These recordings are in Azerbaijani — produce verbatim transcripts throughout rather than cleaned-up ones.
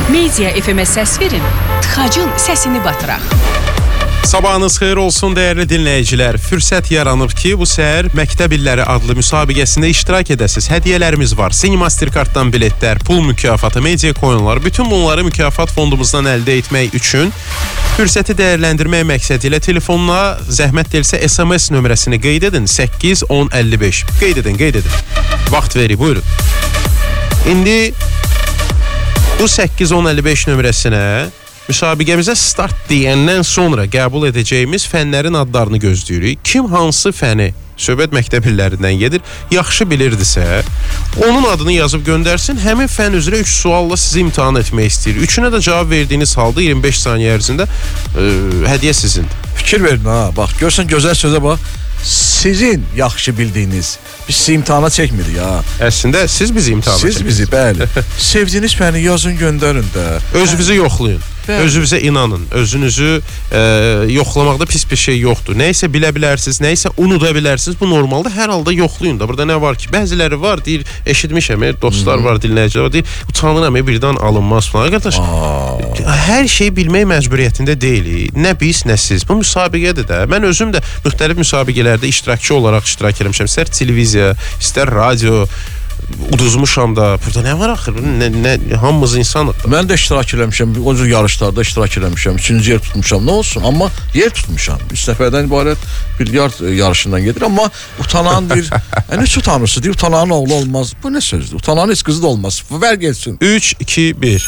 Media F M-ə səs verin, tıxacın səsini batıraq. Sabahınız xeyir olsun değerli dinləyicilər. Fürsət yaranıb ki, bu səhər Məktəb İlləri adlı müsabiqəsində iştirak edəsiniz. Hədiyələrimiz var. Cinemastercarddan biletlər, pul mükafatı, media coinlar. Bütün bunları mükafat fondumuzdan əldə etmək üçün fürsəti dəyərləndirmək məqsədi ilə telefonuna zəhmət deyilsə S M S nömrəsini qeyd edin. səkkiz on əlli beş. Qeyd edin, qeyd edin. Vaxt veri, buyurun. İndi bu səkkiz on əlli beş nömrəsinə müsabiqəmizə start deyəndən sonra qəbul edəcəyimiz fənlərin adlarını gözləyirik. Kim hansı fəni söhbət məktəb illərindən gedir, yaxşı bilirdisə, onun adını yazıb göndərsin. Həmin fən üzrə üç sualla sizi imtahan etmək istəyir. Üçünə də cavab verdiyiniz halda iyirmi beş saniyə ərzində ə, hədiyyə sizindir. Fikir verin ha, bax görsən gözəl sözə bax. Sizin yaxşı bildiyiniz, biz sizi imtihana çəkmirik ya. Əslində siz bizi imtihana çəkirsiniz. Siz bizi, bəli. Sevdiyiniz fəni yazın, göndərin də. Özünüzü yoxlayın. Bəli. Özünüzə inanın. Özünüzü e, yoxlamaqda pis bir şey yoxdur. Nəysə bilə bilərsiniz, nəysə unuda bilərsiniz. Bu normalda hər halda yoxlayın da. Burada nə var ki? Bəziləri var, deyir, eşitmişəm, dostlar hmm. var, dinləyicilər var, deyir, utanıram, birdən alınmaz falan. Arkadaş, hər şeyi bilmək məcburiyyətində deyilik. Nə biz, nə siz. Bu müsabiqədir də. Mən özüm də müxtəlif müsabiqələrdə iştirakçı olaraq iştirak etmişəm. İstər televiziya, istər radio, uduzmuşam da. Burada nə var axır? Nə, nə, hamımız insanıq da. Mən də iştirak eləmişəm. O cür yarışlarda iştirak eləmişəm. Üçüncü yer tutmuşam. Nə olsun? Amma yer tutmuşam. Üç nəfərdən ibarət bilyard yarışından gedir. Amma utanan bir... e, nə utanırsın? Deyir, utananın oğlu olmaz. Bu nə sözdür? Utananın heç qızı da olmaz. Ver gelsin. üç, iki, bir.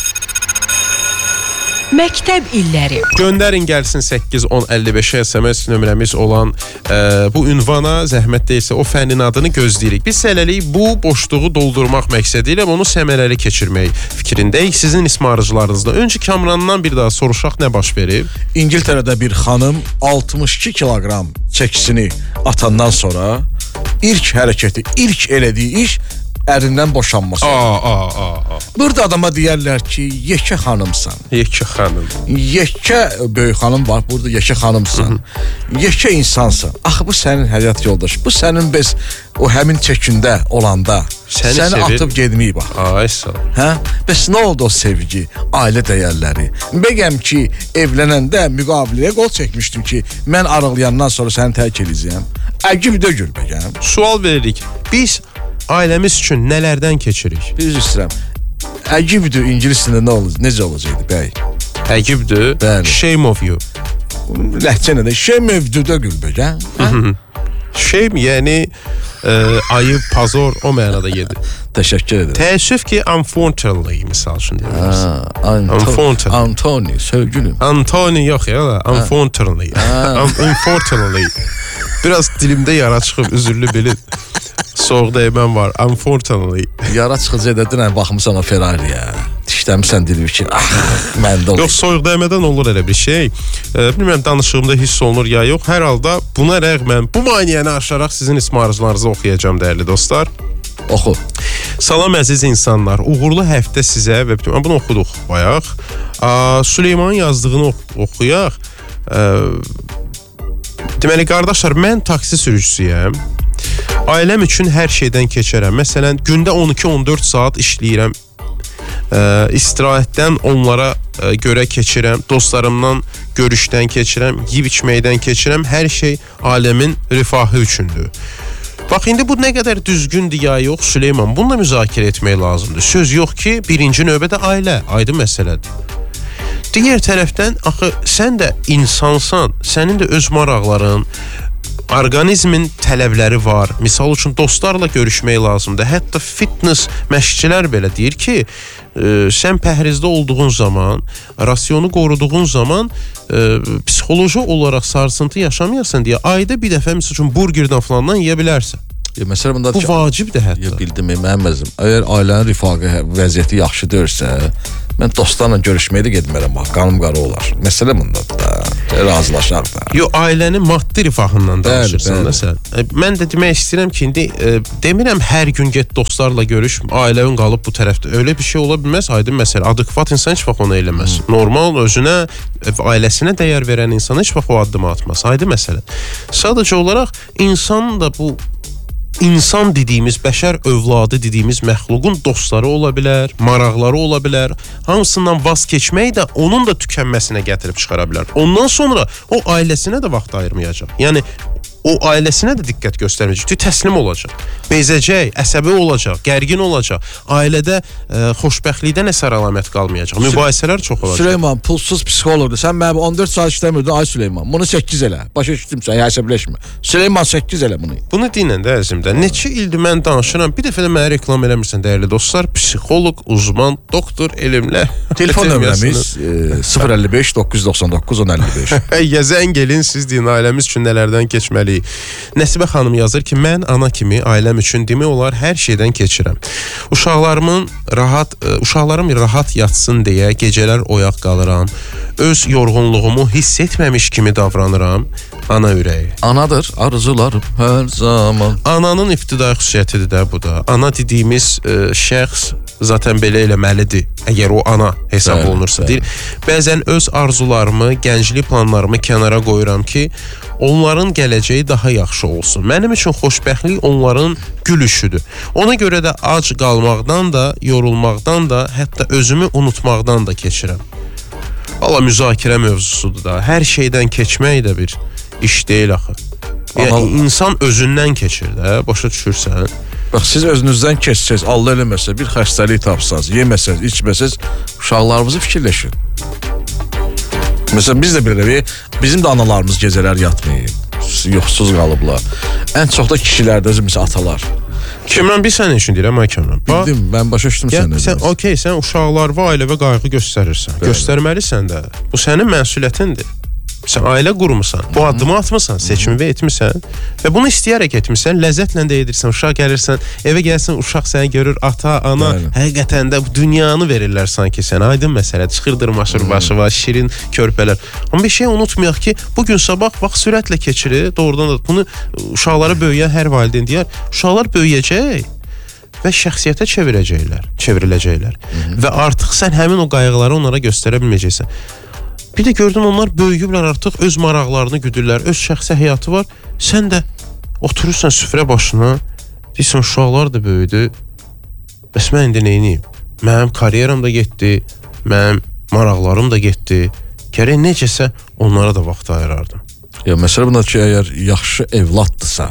Məktəb illəri. Göndərin gəlsin səkkiz on əlli beş S M S nömrəmiz olan e, bu ünvana zəhmət deyilsə o fənin adını gözləyirik. Biz hələlik bu boşluğu doldurmaq məqsədi ilə onu səmərəli keçirmək fikrindəyik. Sizin ismarıcılarınızda. Öncə Kamrandan bir daha soruşaq nə baş verib? İngiltərədə bir xanım altmış iki kiloqram çəkisini atandan sonra ilk hərəkəti, ilk elədiyi iş ərindən boşanması. Aa, aa, aa. Burada adama deyərlər ki, yekə xanımsan. Yekə xanım. Yekə böyük xanım var, burada yekə xanımsan. Yekə insansan. Axı bu sənin həyat yoldaşı. Bu sənin bez o həmin çəkində olanda səni, səni atıb gedməyib bax. Ay sağ. Hə? Bəs nə oldu o sevgi, ailə dəyərləri? Bəgəm ki, evlənəndə müqabiliyə qol çəkmişdim ki, mən arıqlayandan sonra səni tərk edəcəyəm. Əgib də gül bəgəm. Sual veririk. Biz ailəmiz üçün nələrdən keçirik? Bir istəyirəm. Əgibdir ingilis dilində nə olacaq? Necə olacaqdı bəy? Əgibdir. Bəli. Shame of you. Ləhcə nədir? Shame of you da gül bəgəm. Shame yəni e, ayıb, pazor o mənada gedir. Təşəkkür edirəm. Təəssüf ki, unfortunately misal üçün deyirəm. Unfortunately. Antoni, sevgilim. Antoni yox ya, unfortunately. Unfortunately. Biraz dilimdə yara çıxıb üzürlü bilin. Soğuqda mən var. Unfortunately. Yara çıxıcı edədin, baxmısan o Ferrari'yə. Dişləmirsən dilir ki, ah, məndə olur. Yox, soyuq dəymədən olur elə bir şey. E, bilmirəm, danışığımda hiss olunur ya yox. Hər halda buna rəğmən bu maniyəni aşaraq sizin ismarıcılarınızı oxuyacağım dəyərli dostlar. Oxu. Salam əziz insanlar. Uğurlu həftə sizə və bütün bunu oxuduq bayaq. A, Süleymanın yazdığını oxuyaq. E, deməli qardaşlar, mən taksi sürücüsüyəm. Ailəm üçün hər şeydən keçərəm. Məsələn, gündə on iki on dörd saat işləyirəm. E, istirahətdən onlara e, görə keçirəm. Dostlarımdan görüşdən keçirəm. Yeyib içməkdən keçirəm. Hər şey ailəmin rifahı üçündür. Bax, indi bu nə qədər düzgündür ya yox Süleyman. Bununla müzakirə etmək lazımdır. Söz yox ki, birinci növbədə ailə. Aydın məsələdir. Digər tərəfdən, axı, sən də insansan. Sənin də öz maraqların, orqanizmin tələbləri var. Misal üçün dostlarla görüşmək lazımdır. Hətta fitness məşqçilər belə deyir ki, e, sən pəhrizdə olduğun zaman, rasionu qoruduğun zaman e, psixoloji olaraq sarsıntı yaşamayasan deyə ayda bir dəfə misal üçün burgerdən falandan yeyə bilərsən. Ya, məsələ bundadır bu ki, vacibdir hətta. Ya, bildim, mənim əzim. Əgər ailənin rifaqı, vəziyyəti yaxşı deyirsə, mən dostlarla görüşməyə də getmərəm, bax, qanım qara olar. Məsələ bundadır da, razılaşaq da. Yo, ailənin maddi rifahından danışırsan da sən. E, mən də demək istəyirəm ki, indi e, demirəm hər gün get dostlarla görüş, ailən qalıb bu tərəfdə. Öyle bir şey ola bilməz, aydın məsələ. Adekvat insan heç vaxt onu eləməz. Hmm. Normal, özünə, ailəsinə dəyər verən insan heç vaxt o addımı atmaz. Aydın məsələ. Sadəcə olaraq insan da bu insan dediyimiz, bəşər övladı dediyimiz məxluqun dostları ola bilər, maraqları ola bilər. Hamısından vaz keçmək də onun da tükənməsinə gətirib çıxara bilər. Ondan sonra o ailəsinə də vaxt ayırmayacaq. Yəni o ailəsinə də diqqət göstərməyəcək. Təslim olacaq. Bezəcək, əsəbi olacaq, gərgin olacaq. Ailədə e, xoşbəxtlikdən əsər əlamət qalmayacaq. Mübahisələr çox olacaq. Süleyman, pulsuz psixoloqdur. Sən mənim on dörd saat işləmirdin, ay Süleyman. Bunu səkkiz elə. Başa düşdümsən, əsəbləşmə. Süleyman səkkiz elə bunu. Bunu dinlə də əzimdə. Neçə ildir mən danışıram. Bir dəfə də mənə reklam eləmirsən, dəyərli dostlar. Psixoloq, uzman, doktor elmlə. Telefon nömrəmiz e, sıfır əlli beş doqquz yüz doxsan doqquz on əlli beş. Ya zəng elin, siz deyin, ailəmiz üçün nələrdən keçməli. Nəsibə xanım yazır ki, mən ana kimi ailəm üçün demək olar hər şeydən keçirəm. Uşaqlarımın rahat, uşaqlarım rahat yatsın deyə gecələr oyaq qalıram. Öz yorğunluğumu hiss etməmiş kimi davranıram. Ana ürəyi. Anadır, arzularım hər zaman. Ananın ibtidai xüsusiyyətidir də bu da. Ana dediyimiz e, şəxs zaten belə eləməlidir. Əgər o ana hesab bəli, olunursa. Bəli. Deyir, bəzən öz arzularımı, gənclik planlarımı kənara qoyuram ki, onların gələcəyi daha yaxşı olsun. Mənim üçün xoşbəxtlik onların gülüşüdür. Ona görə də ac qalmaqdan da, yorulmaqdan da, hətta özümü unutmaqdan da keçirəm. Valla müzakirə mövzusudur da. Hər şeydən keçmək də bir iş deyil axı. Yəni, insan özündən keçir də, başa düşürsən. Bax, siz özünüzdən keçsəz, Allah eləməsə, bir xəstəlik tapsaz, yeməsəz, içməsəz, uşaqlarımızı fikirləşin. Məsələn, biz də belə, bizim də analarımız gecələr yatmayıb, yoxsuz qalıblar. Ən çox da kişilərdə, məsələn, atalar. Kəmran, bir sən üçün deyirəm, ay Kəmran. Bildim, mən başa düşdüm sən. Sən, okey, sən uşaqlar və ailə və qayğı göstərirsən. Bəli. Göstərməlisən də. Bu sənin məsuliyyətindir. Sən ailə qurmusan, bu addımı atmısan, seçimi etmirsən və bunu istəyərək etmirsən, ləzzətlə də edirsən, uşaq gəlirsən, evə gəlsən, uşaq səni görür, ata, ana, bəli. Həqiqətən də bu dünyanı verirlər sanki sənə, aydın məsələ, çıxırdır maşır başı var, şirin körpələr. Amma bir şey unutmayaq ki, bugün sabah vaxt sürətlə keçirir, doğrudan da bunu uşaqları böyüyən hər valideyn deyər, uşaqlar böyüyəcək və şəxsiyyətə çevirəcəklər, çevriləcəklər və artıq sən həmin o qayğıları onlara göstərə bilməyəcəksən. Bir də gördün, onlar böyüyüblər artıq, öz maraqlarını güdürlər, öz şəxsi həyatı var. Sən də oturursan süfrə başına, deyirsən, uşaqlar da böyüdü. Bəs mən indi neyniyim? Mənim karyeram da getdi, mənim maraqlarım da getdi. Gərək necəsə onlara da vaxt ayırardım. Ya, məsələ bunda ki, əgər yaxşı evladdırsa,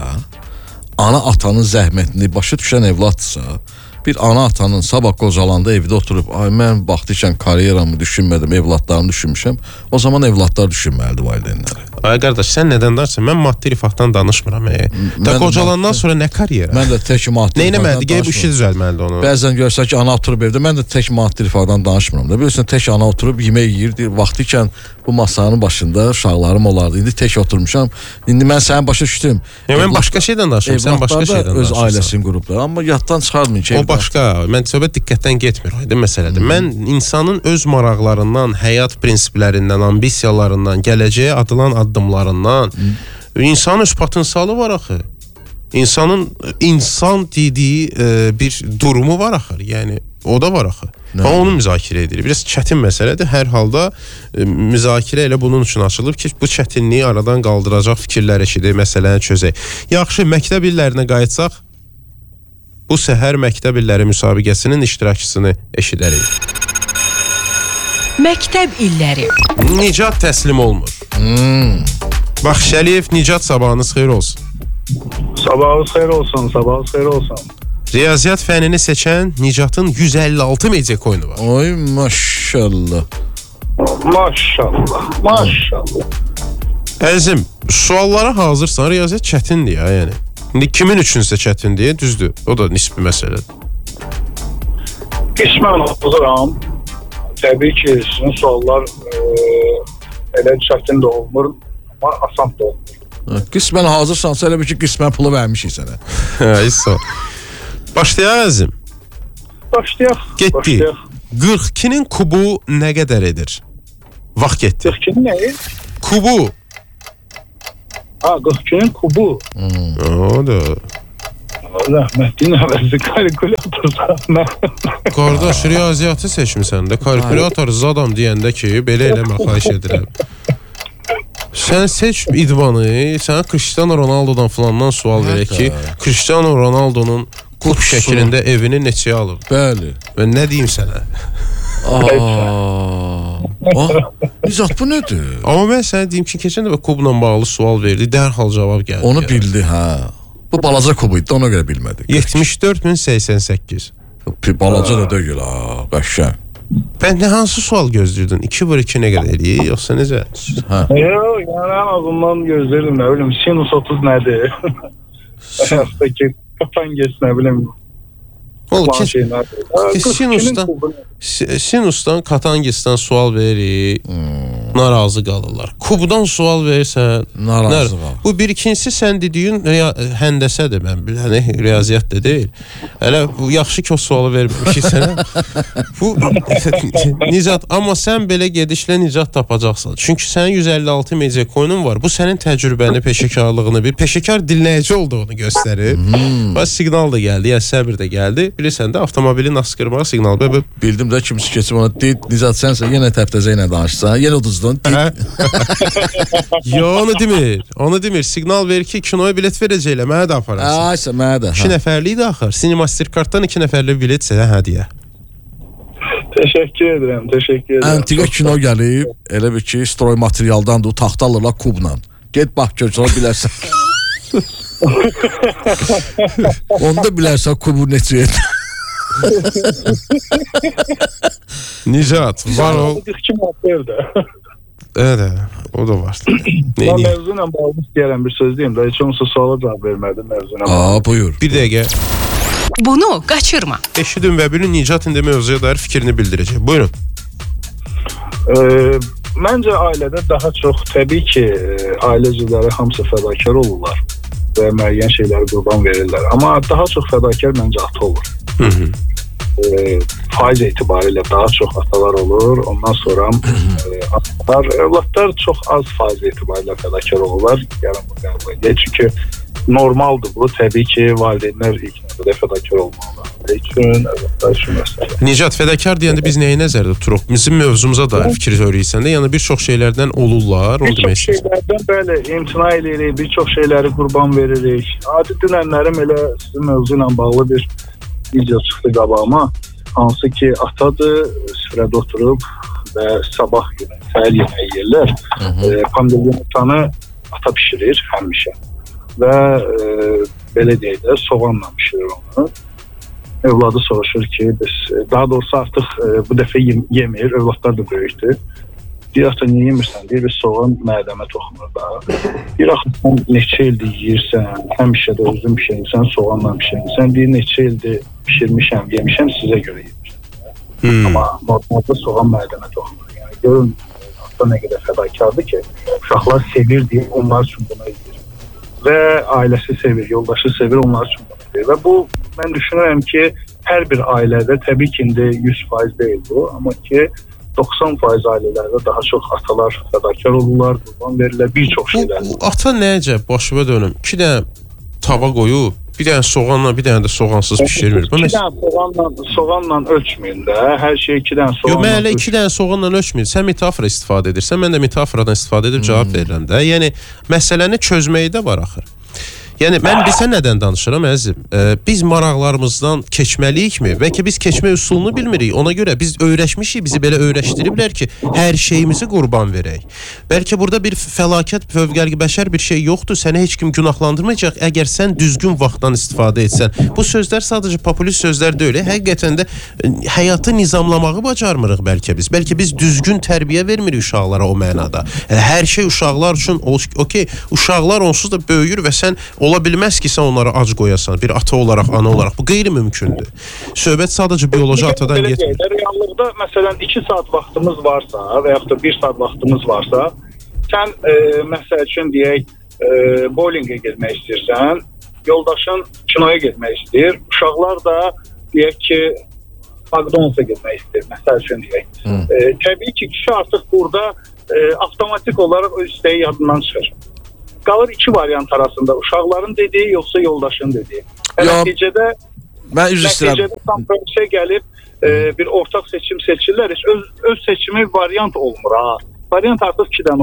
ana atanın zəhmətini başa düşən evladdırsa, bir ana atanın sabah qocalanda evdə oturub, ay mən vaxtı ikən karyeramı düşünmədim, evladlarımı düşünmüşəm, o zaman evladlar düşünməlidir valideynləri. Ay qardaş, sən nədən danışırsan? Mən maddi rifahdan danışmıram. E. Da qocalandan sonra nə karyera? Mən də tək maddi rifahdan danışmıram. Neynəməlidir? Bu işi düzəlməlidir onu. Bəzən görsən ki, ana oturub evdə, mən də tək maddi rifahdan danışmıram. Bilirsən, tək ana oturub yemək yeyir, deyir, vaxtı ikən bu masanın başında uşaqlarım olardı. İndi tək oturmuşam. İndi mən sənin başa düşdüm. Ya, mən başqa şeydən danışıram, sən başqa şeydən danışırsan. Öz ailəsinin qrupları, amma yaddan çıxarmayın ki, o başqa. Mən söhbət diqqətdən getmir, aydın məsələdir. Mən insanın öz maraqlarından, həyat prinsiplərindən, ambisiyalarından, gələcəyə adılan addımlarından, Hı. insanın öz potensialı var axı. İnsanın insan dediyi e, bir durumu var axı. Yəni o da var axı. Amma onu müzakirə edilir. Biraz çətin məsələdir. Hər halda e, müzakirə elə bunun üçün açılıb ki, bu çətinliyi aradan qaldıracaq fikirlər eşidək, məsələni çözək. Yaxşı, məktəb illərinə qayıtsaq, bu səhər məktəb illəri müsabiqəsinin iştirakçısını eşidərik. Məktəb illəri. Nicat təslim olmur. Hmm. Bax, Şəliyev, Nicat, sabahınız xeyir olsun. Sabahınız xeyir olsun, sabahınız xeyir olsun. Riyaziyyat fənini seçən Nicatın yüz əlli altı mediak oyunu var. Oy, maşallah. Maşallah, maşallah. Əzim, suallara hazırsan, riyaziyyat çətindir ya, yəni. İndi kimin üçünsə çətindir, düzdür. O da nisbi məsələdir. Qismən hazıram. Təbii ki, sizin suallar e, elə çətin də olmur, amma asan da olmur. Qismən hazırsansa elə bir ki, qismən pulu vermişik sənə. Haysa. Başlayaq Əzim. Başlayaq. Getdi. Başlayaq. qırx ikinin kubu nə qədər edir? Vaxt getdi. qırx ikinin nəyi? Kubu. Ha, qırx ikinin kubu. Hmm. O da. Rəhmətliyin əvəzi kalkulatorsa. Qardaş, riyaziyyatı seçmisən də, kalkulatorsuz adam deyəndə ki, belə eləmə, xahiş edirəm. Sən seç idmanı, sənə Cristiano Ronaldo'dan falandan sual verək ki, Cristiano Ronaldo'nun kup şəklində evini neçəyə alıb? Bəli. Və nə deyim sənə? Nizat, bu nədir? Amma mən sənə deyim ki, keçən dəfə kubla bağlı sual verdi, dərhal cavab gəldi. Onu bildi, hə. Bu balaca kubu idi, ona görə bilmədik. yetmiş dörd min səksən səkkiz. Balaca da deyil, ha, qəşəng. Bən nə hansı sual gözləyirdin? iki bölü iki nə qədər eləyir, yoxsa necə? Hə. Yox, yəni ən azından gözlərim, nə bilim, sinus otuz nədir? Həyatdakı katanges, nə bilim, Oğlum, şey sinusdan, sinusdan, katangesdən sual veririk, hmm. narazı qalırlar. Kubdan sual verirsən, narazı qalır. Bu bir ikincisi sən dediyin həndəsədir, mən bilən, riyaziyyat da deyil. Hələ bu yaxşı ki o sualı vermişik sənə. Bu Nicat, amma sən belə gedişlə nicat tapacaqsan. Çünki sənin yüz əlli altı media coin'un var. Bu sənin təcrübəni, peşəkarlığını, bir peşəkar dinləyici olduğunu göstərir. Hmm. Bax, siqnal da gəldi, yəni səbir də gəldi. Bilirsən də avtomobili nasıl qırmağa siqnal. Bə, bə. Bildim də kimisi keçib ona deyil, Nizat sənsə yenə təptəzə ilə danışsan, yenə uduzdun. Yo, onu demir, onu demir. Siqnal verir ki, kinoya bilet verəcəklə, mənə də aparasın. Aysa, mənə də. İki nəfərlik də axır. Cinemastercarddan iki nəfərlik bilet sənə hədiyyə. Təşəkkür edirəm, təşəkkür edirəm. Antiqa kino gəlib, elə bir ki, stroy materialdandır, taxta alırlar kubla. Get bax, görsən, bilərsən. Onda bilərsən kubu neçə edir. Nicat, var ol. Evet, o da var. Ben mevzuyla bağlı istəyərəm bir söz deyim. Daha hiç olmasa suala cevap vermədim mevzuyla bağlı. Aa, buyur. Bir dəqiqə. Bunu qaçırma. Eşidin və bilin Nicat indi mövzuya dair fikrini bildirəcək. Buyurun. Ee, Məncə ailədə daha çox, təbii ki, ailə üzvləri hamısı fədakar olurlar və müəyyən şeyləri qurban verirlər. Amma daha çox fədakar məncə ata olur. Hı -hı. E, faiz etibariyle daha çok atalar olur. Ondan sonra e, atalar, evlatlar çok az faiz etibariyle fedakar olurlar. Yarın bu qəbul. Çünkü normaldır bu. Təbii ki, valideynlər ilk növbədə fedakar olmalı. Üçün, evlatlar üçün məsələ. Nicat, fedakar deyəndə biz nəyi nəzərdə tuturuq? Bizim mövzumuza dair fikir söyləyirsən də, yəni bir çox şeylərdən olurlar. Bir çox şeylərdən bəli, imtina edirik, bir çox şeyləri qurban veririk. Adi dünənlərim elə sizin mövzu ilə bağlı bir video çıxdı qabağıma. Hansı ki, atadır, süfrədə oturub və sabah günü səhər yeməyi yerlər. E, Pandemiyanı ata pişirir həmişə. Və e, belə deyək də, soğanla pişirir onu. Evladı soruşur ki, biz, daha doğrusu artıq e, bu dəfə yem, yemir, evlatlar da böyükdür. Deyir, ata niyə yemirsən? Deyir, biz soğan mədəmə toxunur da. Deyir, axı sən neçə ildir yiyirsən, həmişə də özün pişirirsən, soğanla pişirirsən. Deyir, neçə ildir pişirmişəm, yemişəm, sizə görə yemişəm. Hmm. Amma normalda soğan mədəmə toxunur. Yəni, görün, ata nə qədər fədakardır ki, uşaqlar sevir deyir, onlar üçün bunu edir. Və ailəsi sevir, yoldaşı sevir, onlar üçün bunu edir. Və bu, mən düşünürəm ki, hər bir ailədə, təbii ki, indi yüz faiz deyil bu, amma ki, doxsan faiz ailələrdə daha çox atalar fədakar olurlar, qurban verirlər, bir çox şeylər. Bu, ata nəcə, başıma dönüm, iki dənə tava qoyub, bir dənə soğanla, bir dənə də soğansız pişirmir. İki dənə soğanla, soğanla ölçməyin də, hər şey iki dənə soğanla. Yox, mən elə iki dənə soğanla ölçməyin. Sən metafora istifadə edirsən, mən də metafораdan istifadə edib cavab hmm. verirəm də. Yəni, məsələni çözməyi də var axır. Yəni, mən bizə nədən danışıram, əzizim? Ee, biz maraqlarımızdan keçməliyikmi? Bəlkə biz keçmə üsulunu bilmirik. Ona görə biz öyrəşmişik, bizi belə öyrəşdiriblər ki, hər şeyimizi qurban verək. Bəlkə burada bir fəlakət, fövqəlgi bəşər bir şey yoxdur. Səni heç kim günahlandırmayacaq əgər sən düzgün vaxtdan istifadə etsən. Bu sözlər sadəcə populist sözlər deyil. Həqiqətən də həyatı nizamlamağı bacarmırıq bəlkə biz. Bəlkə biz düzgün tərbiyə vermirik uşaqlara o mənada. Yəni, hər şey uşaqlar üçün, okey, uşaqlar onsuz da böyüyür və sən ola bilməz ki, sən onları ac qoyasan, bir ata olaraq, ana olaraq. Bu qeyri-mümkündür. Söhbət sadəcə bioloji atadan getmir. Reallıqda, məsələn, iki saat vaxtımız varsa və yaxud da bir saat vaxtımız varsa, sən, e, məsəl üçün deyək, e, bowlingə getmək istəyirsən, yoldaşın kinoya getmək istəyir, uşaqlar da deyək ki, McDonald's-a getmək istəyir, məsəl üçün deyək. E, təbii ki, kişi artıq burada e, avtomatik olaraq öz istəyi yadından çıxır. Qalır iki variant arasında, uşaqların dediyi yoxsa yoldaşın dediyi. Nəticədə nəticədə kompromisə gəlib e, bir ortaq seçim seçirlər. Öz, öz seçimi variant olmur ha. Variant artıq iki dənə olur.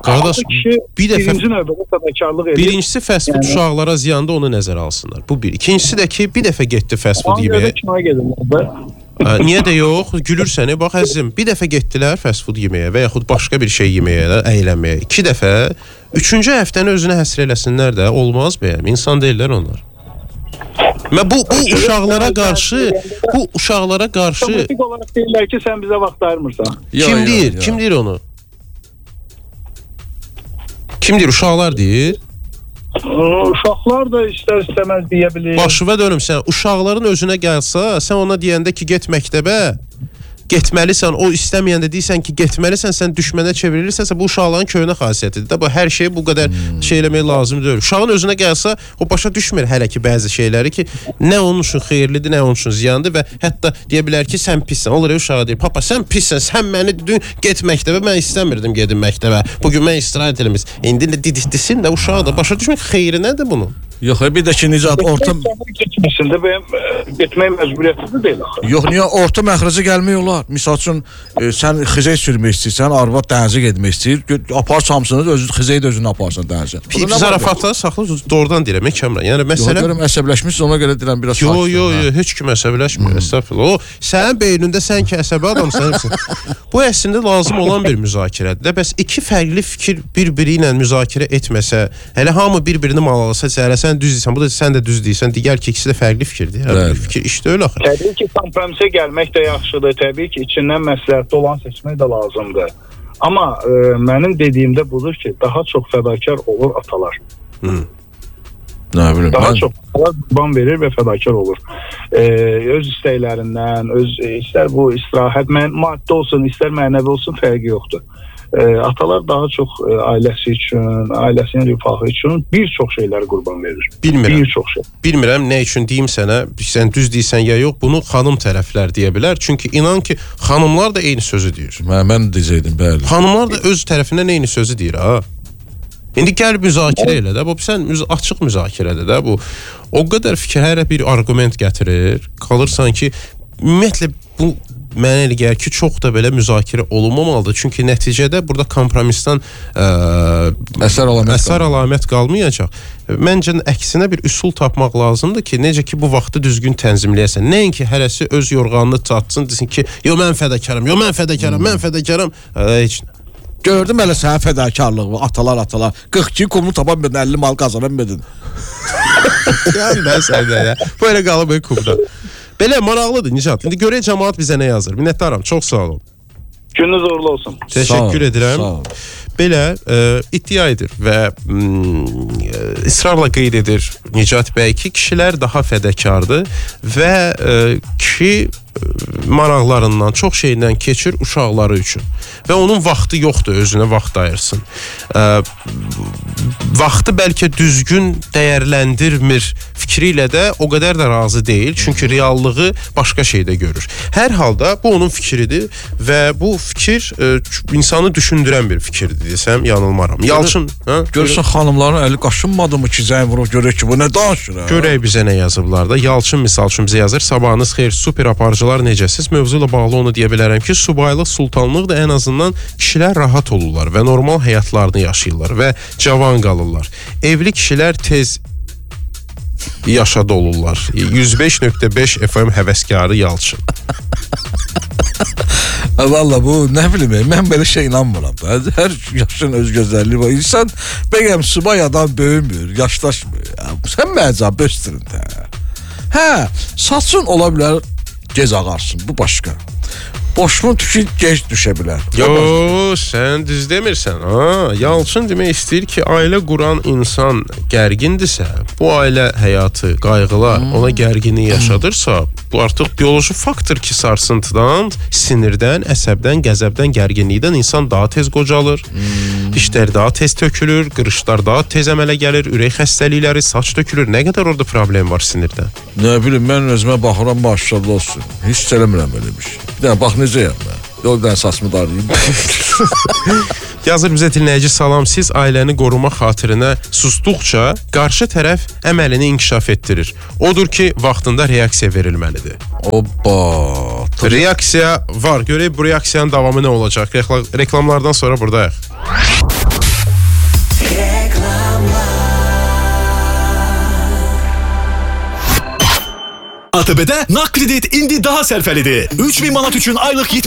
Qardaş, kişi bir dəfə birinci növbədə fədakarlıq edir. Birincisi fast food yəni, uşaqlara ziyanda onu nəzərə alsınlar. Bu bir. İkincisi də ki, bir dəfə getdi fast food yeməyə. Kinoya gedirlər. Niyə də yox? Gülürsən, bax əzizim, bir dəfə getdilər fast food yeməyə və yaxud başqa bir şey yeməyə, əylənməyə. İki dəfə, üçüncü həftəni özünə həsr eləsinlər də, olmaz bəyəm. İnsan deyirlər onlar. Və bu, bu uşaqlara qarşı, bu uşaqlara qarşı... Otomatik olaraq deyirlər ki, sən bizə vaxt ayırmırsan. Kim deyir? Kim deyir onu? Kim deyir? Uşaqlar deyir. Uşaqlar da istər-istəməz deyə bilir. Başıva dönüm sən. Uşaqların özünə gəlsə, sən ona deyəndə ki, get məktəbə, getməlisən, o istəməyəndə deyirsən ki, getməlisən, sən düşmənə çevrilirsənsə, bu uşaqların köhnə xasiyyətidir də. Bu hər şey bu qədər hmm. şey eləmək lazım deyil. Uşağın özünə gəlsə, o başa düşmür hələ ki bəzi şeyləri ki, nə onun üçün xeyirlidir, nə onun üçün ziyandır və hətta deyə bilər ki, sən pissən. Olur ya uşağa deyir, papa sən pissən, sən məni dedin, get məktəbə, mən istəmirdim gedim məktəbə. Bugün mən istirahət eləmiş. İndi də didikdisin də uşağa da başa düşmür xeyri nədir bunun? Yox, bir də ki, Nicat, orta... Getməsində getmək məcburiyyətidir deyil axı. Yox, niyə orta məxrəcə gəlmək olar? Misal üçün, e, sən xizək sürmək istəyirsən, arvad dənizə getmək istəyir, apar çamsınız, özü xizəyi də özünü aparsan dənizə. Zarafatları saxla, doğrudan deyirəm, Kəmran. Yəni, məsələn... Yox, görəm, əsəbləşmişsiniz, ona görə deyirəm, biraz sakit. Yox, yox, yox, heç kim əsəbləşmir, estağfurullah. O, sənin beynində sən ki, əsəbi adamsan, bu əslində lazım olan bir müzakirədir. Bəs iki fərqli fikir bir-biri ilə müzakirə etməsə, hələ hamı bir-birini malalasa, sən düz deyirsən, bu da sən də düz deyirsən, digər ki, ikisi də fərqli fikirdir. Bir fikir işdə öyle axı. Təbii ki, kompromisə gəlmək də yaxşıdır. Təbii ki, içindən məsləhətli olan seçmək də lazımdır. Amma e, mənim dediyimdə budur ki, daha çox fədakar olur atalar. Hmm. Nə bilim, daha mən... çox atalar qurban verir və fədakar olur. E, öz istəklərindən, öz istər bu istirahət, maddi olsun, istər mənəvi olsun, fərqi yoxdur. E, atalar daha çox e, ailəsi üçün, ailəsinin rifahı üçün bir çox şeyləri qurban verir. Bilmirəm. Bir çox şey. Bilmirəm nə üçün deyim sənə, sən düz deyirsən ya yox, bunu xanım tərəflər deyə bilər. Çünki inan ki, xanımlar da eyni sözü deyir. Mən, mən deyəcəkdim, bəli. Xanımlar da öz tərəfindən eyni sözü deyir, ha. İndi gəl müzakirə elə də, bu sən açıq müzakirədir də, bu o qədər fikir, hər bir argument gətirir. Qalırsan ki, ümumiyyətlə bu mənə elə gəlir ki, çox da belə müzakirə olunmamalıdır. Çünki nəticədə burada kompromisdən ə, əsər əlamət, əsər əlamət qalmayacaq. Məncə əksinə bir üsul tapmaq lazımdır ki, necə ki bu vaxtı düzgün tənzimləyəsən. Nəinki hərəsi öz yorğanını çatsın, desin ki, yo mən fədakaram, yo mən fədakaram, hmm. mən fədakaram. Heç nə. Gördüm hələ sənin fədakarlığı, atalar atalar. qırx iki kumunu tapan bedin, əlli mal qazanan bedin. Yəni mən səndə ya. Bu elə qalıb bir kumda. Belə maraqlıdır Nicat. İndi görək cəmaət bizə nə yazır. Minnətdaram. Çox sağ olun. Gününüz uğurlu olsun. Təşəkkür edirəm. Belə e, iddia edir və mm, israrla qeyd edir Nicat bəy ki, kişilər daha fədakardır və e, kişi maraqlarından, çox şeydən keçir uşaqları üçün. Və onun vaxtı yoxdur, özünə vaxt ayırsın. E, vaxtı bəlkə düzgün dəyərləndirmir fikri ilə də o qədər də razı deyil. Çünki reallığı başqa şeydə görür. Hər halda bu onun fikridir və bu fikir e, insanı düşündürən bir fikirdir desəm, yanılmaram. Yalçın, hə? Görürsən xanımların əli qaşınmadı mı ki, zəng vurub görək ki, bu nə danışır? Görək bizə nə yazıblar da. Yalçın misal üçün bizə yazır. Sabahınız xeyir, super aparıcılar necəsiz? Mövzu ilə bağlı onu deyə bilərəm ki, subaylıq, sultanlıq da ən azından kişilər rahat olurlar və normal həyatlarını yaşayırlar və cavan qalırlar. Evli kişilər tez yaşada olurlar. yüz beş nöqtə beş F M həvəskarı Yalçın. Valla bu nə bilim, mən belə şey inanmıram da. Hər yaşın öz gözəlliyi var. İnsan bəgəm subay adam böyümür, yaşlaşmır. Sən məcab östürün də. Hə, saçın ola bilər gec ağarsın, bu başqa. Boşluğun tükü gec düşə bilər. Yo, sən düz demirsən. Ha, Yalçın demək istəyir ki, ailə quran insan gərgindirsə, bu ailə həyatı, qayğılar hmm. ona gərginlik yaşadırsa, bu artıq bioloji faktor ki, sarsıntıdan, sinirdən, əsəbdən, qəzəbdən, gərginlikdən insan daha tez qocalır. Hmm. İşlər daha tez tökülür, qırışlar daha tez əmələ gəlir, ürək xəstəlikləri, saç tökülür. Nə qədər orada problem var sinirdən? Nə bilim, mən özümə baxıram, maşallah olsun. Hiç eləmirəm belə bir şey. Bir dənə, bax necəyəm mən. Yoldan saçımı darlayayım. Yazır bizə dinləyici, salam, siz ailəni qoruma xatirinə susduqca qarşı tərəf əməlini inkişaf etdirir. Odur ki, vaxtında reaksiya verilməlidir. Oba. Reaksiya var. Görək bu reaksiyanın davamı nə olacaq? Reklamlardan sonra buradayıq. A T B'də nağd kredit indi daha sərfəlidir. üç min manat üçün aylıq